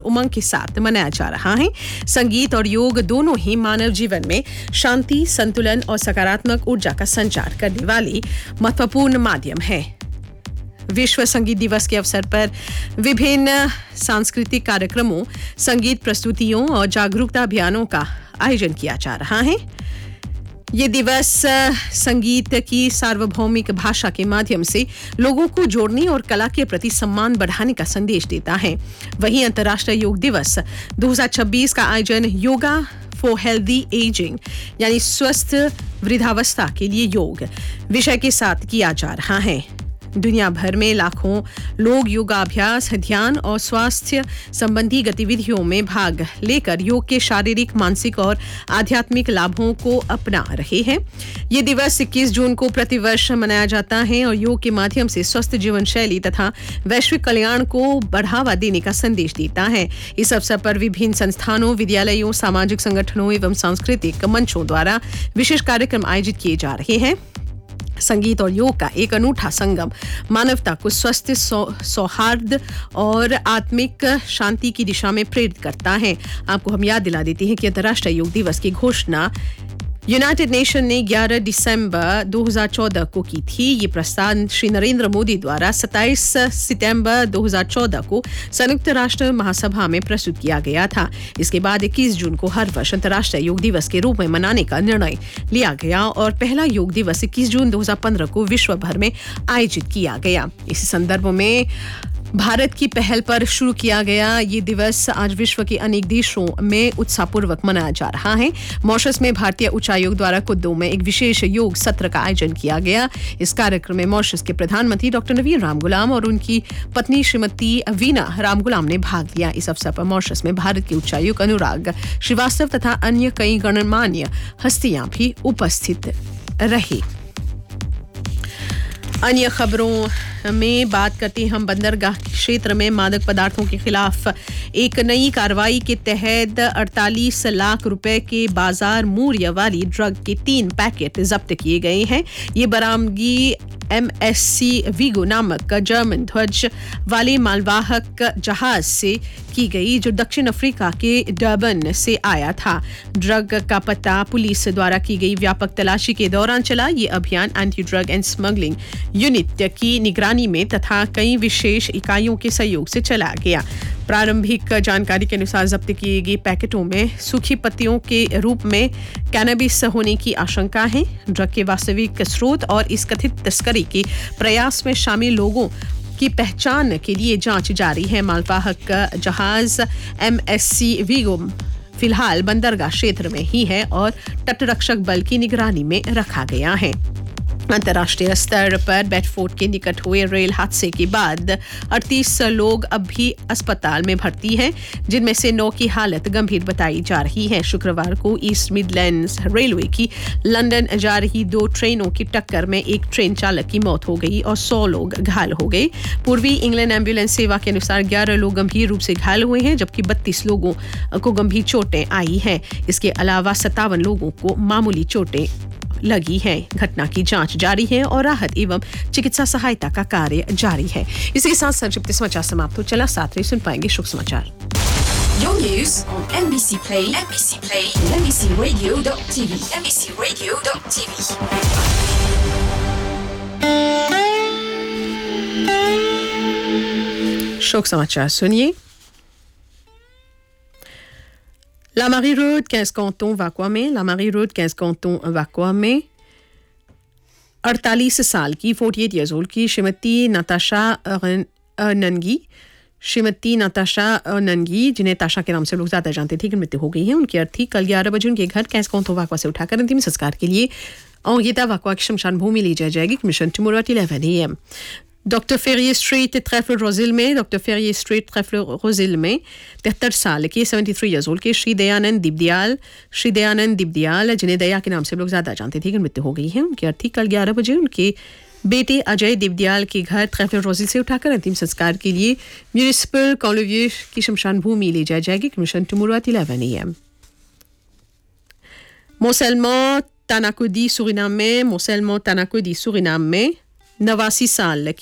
उमंग के साथ मनाया जा रहा है। संगीत और योग दोनों ही मानव जीवन में शांति, संतुलन और सकारात्मक ऊर्जा का संचार करने वाली महत्वपूर्ण माध्यम है। विश्व संगीत दिवस के अवसर पर विभिन्न सांस्कृतिक कार्यक्रमों, संगीत प्रस्तुतियों और जागरूकता अभियानों का आयोजन किया जा रहा है। ये दिवस संगीत की सार्वभौमिक भाषा के माध्यम से लोगों को जोड़ने और कला के प्रति सम्मान बढ़ाने का संदेश देता है। वहीं अंतर्राष्ट्रीय योग दिवस 2026 का आयोजन योगा फॉर हेल्दी एजिंग यानी स्वस्थ वृद्धावस्था के लिए योग विषय के साथ किया जा रहा है। दुनिया भर में लाखों लोग योगाभ्यास, ध्यान और स्वास्थ्य संबंधी गतिविधियों में भाग लेकर योग के शारीरिक, मानसिक और आध्यात्मिक लाभों को अपना रहे हैं। ये दिवस 21 जून को प्रतिवर्ष मनाया जाता है और योग के माध्यम से स्वस्थ जीवन शैली तथा वैश्विक कल्याण को बढ़ावा देने का संदेश देता है। इस अवसर पर विभिन्न संस्थानों, विद्यालयों, सामाजिक संगठनों एवं सांस्कृतिक मंचों द्वारा विशेष कार्यक्रम आयोजित किए जा रहे हैं। संगीत और योग का एक अनूठा संगम मानवता को स्वस्थ, सौहार्द और आत्मिक शांति की दिशा में प्रेरित करता है। आपको हम याद दिला देते हैं कि अंतर्राष्ट्रीय योग दिवस की घोषणा यूनाइटेड नेशन ने 11 दिसंबर 2014 को की थी। ये प्रस्ताव श्री नरेंद्र मोदी द्वारा 27 सितंबर 2014 को संयुक्त राष्ट्र महासभा में प्रस्तुत किया गया था। इसके बाद 21 जून को हर वर्ष अंतर्राष्ट्रीय योग दिवस के रूप में मनाने का निर्णय लिया गया और पहला योग दिवस 21 जून 2015 को विश्व भर में आयोजित किया गया। इसी संदर्भ में भारत की पहल पर शुरू किया गया ये दिवस आज विश्व के अनेक देशों में उत्साहपूर्वक मनाया जा रहा है। मॉरिशस में भारतीय उच्चायोग द्वारा कुद्दू में एक विशेष योग सत्र का आयोजन किया गया। इस कार्यक्रम में मॉरिशस के प्रधानमंत्री डॉक्टर नवीन रामगुलाम और उनकी पत्नी श्रीमती वीना रामगुलाम ने भाग लिया। इस अवसर पर मॉरिशस में भारत के उच्चायुक्त अनुराग श्रीवास्तव तथा अन्य कई गणमान्य हस्तियां भी उपस्थित रही। अन्य खबरों में बात करते हैं हम बंदरगाह क्षेत्र में मादक पदार्थों के खिलाफ एक नई कार्रवाई के तहत 48 लाख रुपए के बाजार मूल्य वाली ड्रग के 3 पैकेट जब्त किए गए हैं। ये बरामदगी MSC वीगो नामक जर्मन ध्वज वाले मालवाहक जहाज से की गई जो दक्षिण अफ्रीका के डर्बन से आया था। ड्रग का पता पुलिस द्वारा की गई व्यापक तलाशी के दौरान चला। ये अभियान anti drug and smuggling unit की निगरानी में तथा कई विशेष इकाइयों के सहयोग से चला गया। प्रारंभिक जानकारी के अनुसार जब्त किए गए पैकेटों में सूखी पत्तियों के रूप में कैनबिस होने की आशंका है। ड्रग के वास्तविक स्रोत और इस कथित तस्करी के प्रयास में शामिल लोगों की पहचान के लिए जांच जारी है। मालवाहक जहाज MSC वीगो फिलहाल बंदरगाह क्षेत्र में ही है और तटरक्षक बल की निगरानी में रखा गया है। अंतर्राष्ट्रीय स्तर पर बेडफोर्ड के निकट हुए रेल हादसे के बाद 38 लोग अब भी अस्पताल में भर्ती हैं, जिनमें से 9 की हालत गंभीर बताई जा रही है। शुक्रवार को ईस्ट मिडलैंड्स रेलवे की लंदन जा रही 2 ट्रेनों की टक्कर में एक ट्रेन चालक की मौत हो गई और 100 लोग घायल हो गए। पूर्वी इंग्लैंड एम्बुलेंस सेवा के अनुसार 11 लोग गंभीर रूप से घायल हुए हैं, जबकि 32 लोगों को गंभीर चोटें आई हैं। इसके अलावा 57 लोगों को मामूली चोटें लगी है। घटना की जांच जारी है और राहत एवं चिकित्सा सहायता का कार्य जारी है। इसी के साथ संक्षिप्त समाचार समाप्त हो चला। साथ ही सुन पाएंगे शुभ समाचार। Your news on NBC Play, and NBCRadio.tv, NBCRadio.tv. शोक समाचार सुनिए। La Marie Road, 15 cantons Vacois में, La Marie Road, 15 cantons Vacois में 48 साल की 48 years old की श्रीमती नताशा नंगी, जिन्हें ताशा के नाम से लोग ज्यादा जानते थे, कि मृत्यु हो गई है। उनकी अर्थी कल 11 बजे उनके घर 15 cantons Vacois से उठाकर अंतिम संस्कार के लिए Henrietta Vacois की शमशान भूमि ले जाई जाएगी। Mission tomorrow at 11 AM। Doctor फेरिए street truffle रोजिल में 73 साल के 73 years old के श्री दयानंद दीपदयाल, जिन्हें दया के नाम से लोग ज्यादा जानते थे, कि मृत्यु हो गई है। उनकी अर्थी कल 11 बजे उनके बेटे अजय दीपदयाल के घर ट्रैफल रोजिल से उठाकर अंतिम संस्कार के लिए म्यूनिसिपल कॉलोनी की शमशान भूमि ले जाई जाएगी। Mission tomorrow at 11 AM। मोसेलमो तानाकोदी Suriname में 89 साल